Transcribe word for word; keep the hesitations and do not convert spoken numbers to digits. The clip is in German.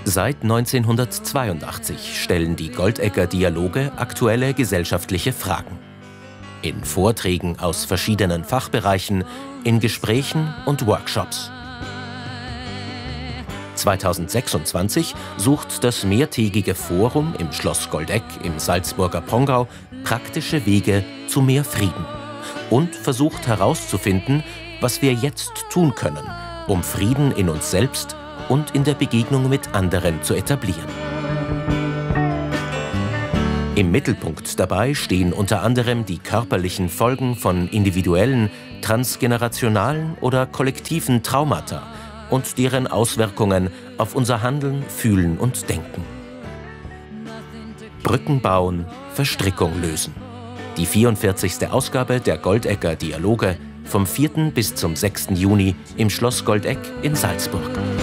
Seit neunzehnhundertzweiundachtzig stellen die Goldegger-Dialoge aktuelle gesellschaftliche Fragen. In Vorträgen aus verschiedenen Fachbereichen, in Gesprächen und Workshops. zweitausendsechsundzwanzig sucht das mehrtägige Forum im Schloss Goldeck im Salzburger Pongau praktische Wege zu mehr Frieden und versucht herauszufinden, was wir jetzt tun können, um Frieden in uns selbst und in der Begegnung mit anderen zu etablieren. Im Mittelpunkt dabei stehen unter anderem die körperlichen Folgen von individuellen, transgenerationalen oder kollektiven Traumata und deren Auswirkungen auf unser Handeln, Fühlen und Denken. Brücken bauen, Verstrickung lösen. Die vierundvierzigste Ausgabe der Goldegger Dialoge vom vierten bis zum sechsten Juni im Schloss Goldeck in Salzburg.